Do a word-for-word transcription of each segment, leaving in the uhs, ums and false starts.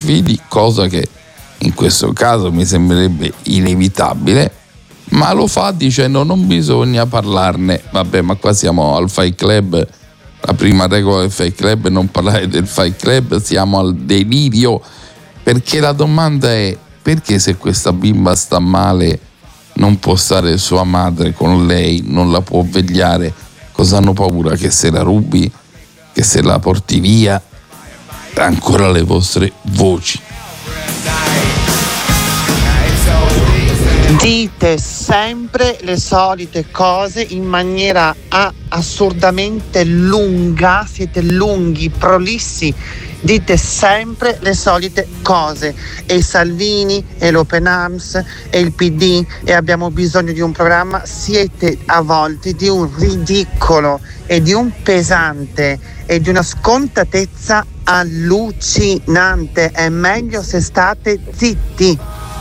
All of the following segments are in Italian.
figli, cosa che in questo caso mi sembrerebbe inevitabile, ma lo fa dicendo non bisogna parlarne. Vabbè, ma qua siamo al Fight Club, la prima regola del Fight Club è non parlare del Fight Club, siamo al delirio, perché la domanda è: perché se questa bimba sta male non può stare sua madre con lei, non la può vegliare? Cosa hanno paura? Che se la rubi? Che se la porti via? Ancora le vostre voci. Dite sempre le solite cose in maniera a- assurdamente lunga, siete lunghi, prolissi, dite sempre le solite cose, e Salvini e l'Open Arms e il P D e abbiamo bisogno di un programma, siete a volte di un ridicolo e di un pesante e di una scontatezza allucinante. È meglio se state zitti.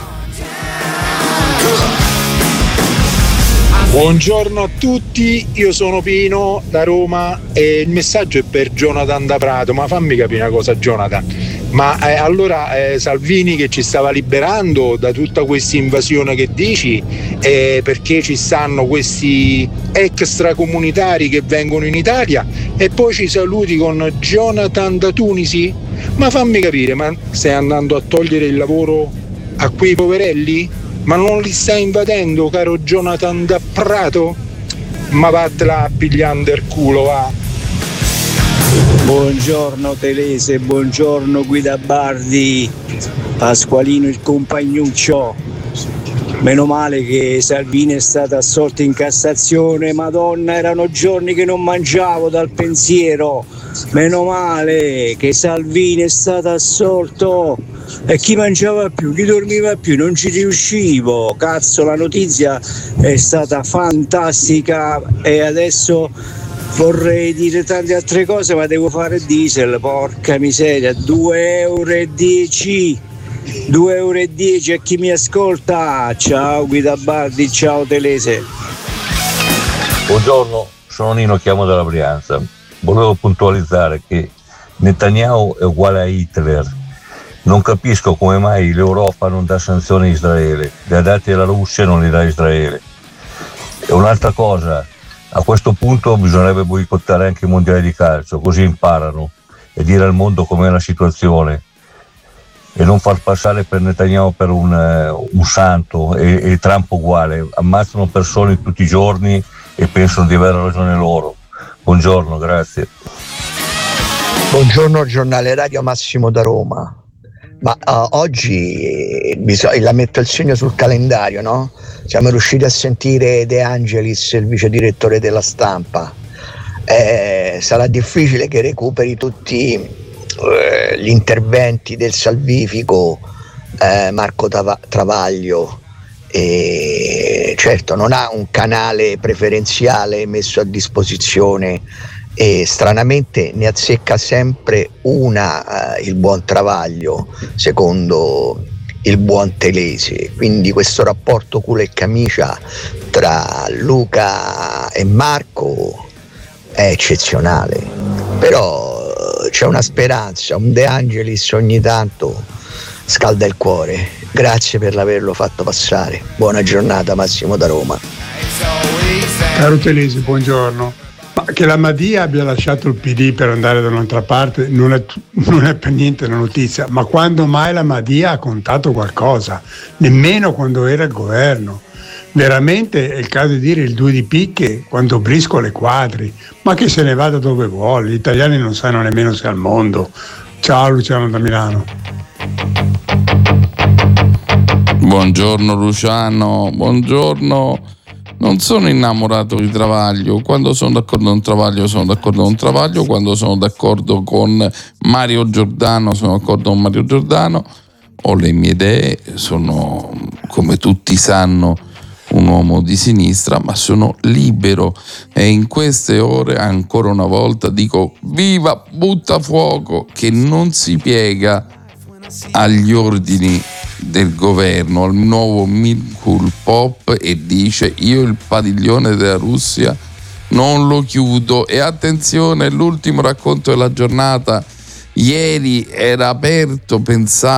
Buongiorno a tutti, io sono Pino da Roma e il messaggio è per Jonathan da Prato. Ma fammi capire una cosa, Jonathan, ma eh, allora eh, Salvini che ci stava liberando da tutta questa invasione che dici, eh, perché ci stanno questi extracomunitari che vengono in Italia e poi ci saluti con Jonathan da Tunisi? Ma fammi capire, ma stai andando a togliere il lavoro a quei poverelli? Ma non li stai invadendo, caro Jonathan da Prato? Ma vattela a pigliando il culo, va. Buongiorno Telese, buongiorno Guida Bardi, Pasqualino il compagnuccio. Meno male che Salvini è stato assolto in Cassazione, Madonna, erano giorni che non mangiavo dal pensiero. Meno male che Salvini è stato assolto. E chi mangiava più, chi dormiva più, non ci riuscivo. Cazzo, la notizia è stata fantastica e adesso vorrei dire tante altre cose, ma devo fare diesel, porca miseria. due euro e dieci, due euro e dieci a chi mi ascolta. Ciao Guida Bardi, ciao Telese. Buongiorno, sono Nino, chiamo dalla Brianza. Volevo puntualizzare che Netanyahu è uguale a Hitler. Non capisco come mai l'Europa non dà sanzioni a Israele, li ha dati alla Russia e non li dà a Israele. E un'altra cosa, a questo punto bisognerebbe boicottare anche i mondiali di calcio, così imparano, e dire al mondo com'è la situazione e non far passare per Netanyahu per un, uh, un santo e, e Trump uguale. Ammazzano persone tutti i giorni e pensano di avere ragione loro. Buongiorno, grazie. Buongiorno, giornale radio Massimo da Roma. Ma uh, oggi bisogna, la metto il segno sul calendario, no? Siamo riusciti a sentire De Angelis, il vice direttore della Stampa. Eh, sarà difficile che recuperi tutti eh, gli interventi del salvifico eh, Marco Tava- Travaglio. E certo non ha un canale preferenziale messo a disposizione e stranamente ne azzecca sempre una, eh, il buon Travaglio, secondo il buon Telese. Quindi questo rapporto culo e camicia tra Luca e Marco è eccezionale, però c'è una speranza, un De Angelis ogni tanto scalda il cuore. Grazie per averlo fatto passare, buona giornata, Massimo da Roma. Caro Telese, buongiorno. Ma che la Madia abbia lasciato il P D per andare da un'altra parte non è, non è per niente una notizia, ma quando mai la Madia ha contato qualcosa? Nemmeno quando era il governo. Veramente è il caso di dire il due di picche quando brisco le quadri, ma che se ne vada dove vuole, gli italiani non sanno nemmeno se è al mondo. Ciao Luciano da Milano. Buongiorno Luciano, buongiorno. Non sono innamorato di Travaglio, quando sono d'accordo con Travaglio sono d'accordo con Travaglio, quando sono d'accordo con Mario Giordano sono d'accordo con Mario Giordano, ho le mie idee, sono come tutti sanno un uomo di sinistra, ma sono libero e in queste ore ancora una volta dico viva Buttafuoco, che non si piega agli ordini del governo, al nuovo Milkul Pop, e dice io il padiglione della Russia non lo chiudo. E attenzione, l'ultimo racconto della giornata, ieri era aperto, pensate